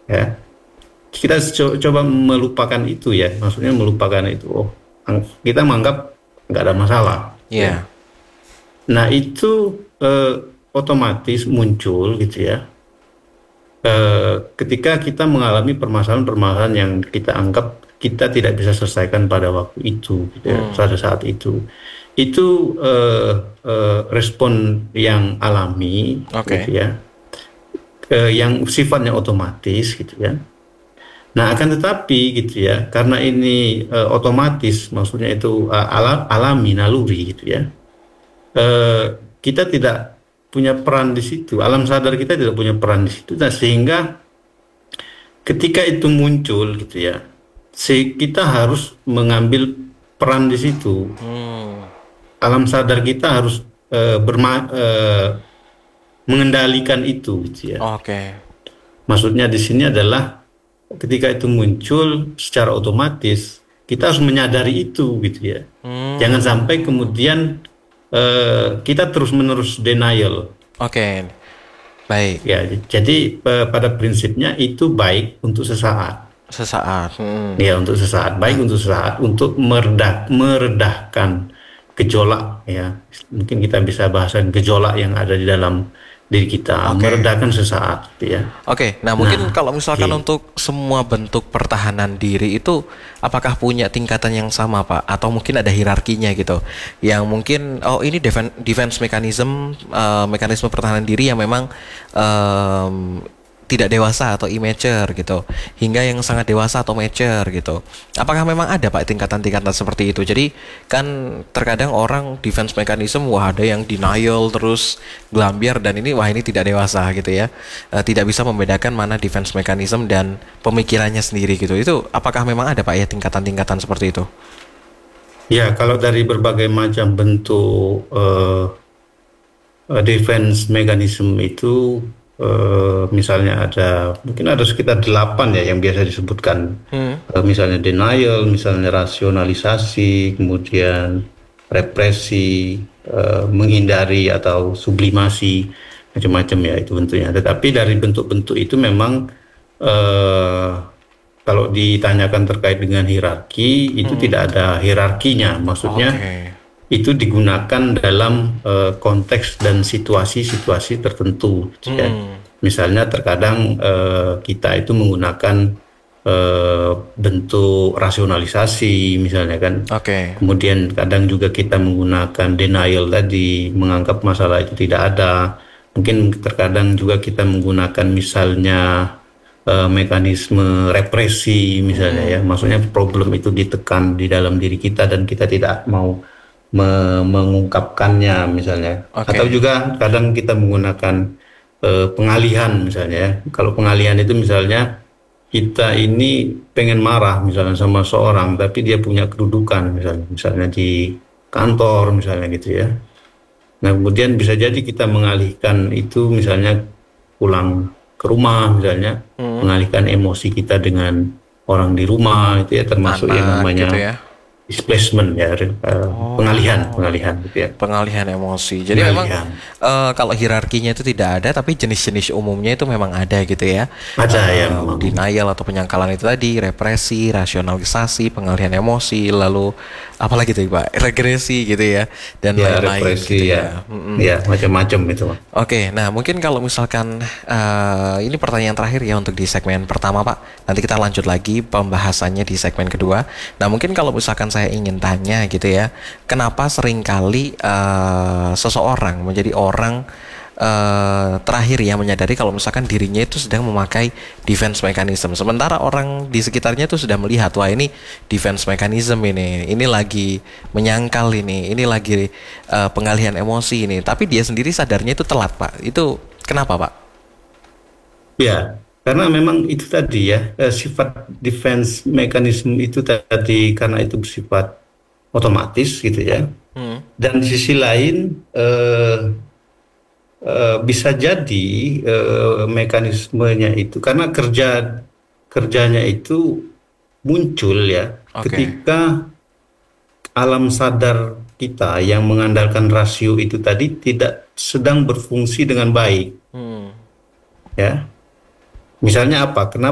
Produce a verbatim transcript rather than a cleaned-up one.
ya. Kita co- coba melupakan itu ya, maksudnya melupakan itu. Oh, ang- kita menganggap nggak ada masalah, ya. Iya. Nah itu eh, otomatis muncul gitu ya. Eh, ketika kita mengalami permasalahan-permasalahan yang kita anggap kita tidak bisa selesaikan pada waktu itu, gitu ya, Hmm. pada saat itu, itu eh, eh, respon yang alami, gitu Oke. ya, eh, yang sifatnya otomatis, gitu ya. Nah, akan tetapi gitu ya, karena ini eh, otomatis, maksudnya itu eh, ala- alami, naluri gitu ya. eh, Kita tidak punya peran di situ. Alam sadar kita tidak punya peran di situ. Nah, sehingga ketika itu muncul gitu ya, si kita harus mengambil peran di situ. Hmm. Alam sadar kita harus eh, berma- eh, mengendalikan itu gitu ya. Oke. Maksudnya di sini adalah ketika itu muncul secara otomatis kita harus menyadari itu gitu ya. Jangan sampai Hmm. kemudian eh, kita terus-menerus denial. Oke. Baik. Ya, jadi eh, pada prinsipnya itu baik untuk sesaat. Sesaat. Hmm. Ya, untuk sesaat, baik Nah, untuk sesaat, untuk meredah, meredahkan gejolak ya. Mungkin kita bisa bahasan gejolak yang ada di dalam diri kita, oke. meredahkan sesaat gitu ya. Oke, nah mungkin Nah, kalau misalkan oke. untuk semua bentuk pertahanan diri itu apakah punya tingkatan yang sama, Pak? Atau mungkin ada hierarkinya gitu? Yang mungkin oh ini defense defense mechanism, eh, mekanisme pertahanan diri yang memang em, tidak dewasa atau immature gitu, hingga yang sangat dewasa atau mature gitu. Apakah memang ada Pak tingkatan-tingkatan seperti itu? Jadi kan terkadang orang defense mechanism wah ada yang denial terus gelambiar dan ini wah ini tidak dewasa gitu ya. Eh, tidak bisa membedakan mana defense mechanism dan pemikirannya sendiri gitu. Itu apakah memang ada Pak ya tingkatan-tingkatan seperti itu? Ya, kalau dari berbagai macam bentuk eh, eh, defense mechanism itu, eh, misalnya ada, mungkin ada sekitar delapan ya yang biasa disebutkan. Hmm. Eh, misalnya denial, misalnya rasionalisasi, kemudian represi, eh, menghindari atau sublimasi, macam-macam ya itu bentuknya. Tetapi dari bentuk-bentuk itu memang eh, kalau ditanyakan terkait dengan hierarki, itu Hmm. tidak ada hierarkinya. Maksudnya Oke. itu digunakan dalam eh, konteks dan situasi-situasi tertentu, gitu ya. Hmm. Misalnya terkadang eh, kita itu menggunakan eh, bentuk rasionalisasi, misalnya kan. Oke. Kemudian kadang juga kita menggunakan denial tadi, menganggap masalah itu tidak ada. Mungkin terkadang juga kita menggunakan misalnya eh, mekanisme represi, misalnya ya. Hmm. Maksudnya problem itu ditekan di dalam diri kita dan kita tidak mau me- mengungkapkannya misalnya, atau Oke. juga kadang kita menggunakan eh, pengalihan misalnya ya. Kalau pengalihan itu misalnya kita ini pengen marah misalnya sama seorang tapi dia punya kedudukan misalnya misalnya di kantor misalnya gitu ya. Nah, kemudian bisa jadi kita mengalihkan itu misalnya pulang ke rumah misalnya, Hmm. mengalihkan emosi kita dengan orang di rumah itu ya, termasuk yang Anak gitu namanya ya. displacement ya, eh, pengalihan, Oh, pengalihan gitu ya. pengalihan emosi. Jadi memang Pengalihan. eh, kalau hierarkinya itu tidak ada, tapi jenis-jenis umumnya itu memang ada gitu ya. Ada ya Eh, memang. denial atau penyangkalan itu tadi, represi, rasionalisasi, pengalihan emosi, lalu apalagi tuh Pak, regresi gitu ya, dan Ya lain-lain gitu represi ya. ya. Mm-mm. Ya macam-macam itu. Oke, nah mungkin kalau misalkan eh, ini pertanyaan terakhir ya untuk di segmen pertama Pak. Nanti kita lanjut lagi pembahasannya di segmen kedua. Nah mungkin kalau misalkan saya ingin tanya gitu ya, kenapa seringkali eh, seseorang menjadi orang eh, terakhir ya menyadari kalau misalkan dirinya itu sedang memakai defense mechanism, sementara orang di sekitarnya itu sudah melihat wah ini defense mechanism ini, ini lagi menyangkal ini, ini lagi eh, pengalihan emosi ini, tapi dia sendiri sadarnya itu telat Pak. Itu kenapa Pak? Ya, karena memang itu tadi ya, eh, sifat defense mechanism itu tadi karena itu bersifat otomatis gitu ya. Hmm. Dan di sisi lain eh, eh, bisa jadi eh, mekanismenya itu karena kerja kerjanya itu muncul ya Oke. ketika alam sadar kita yang mengandalkan rasio itu tadi tidak sedang berfungsi dengan baik Hmm. ya. Misalnya apa? Kenapa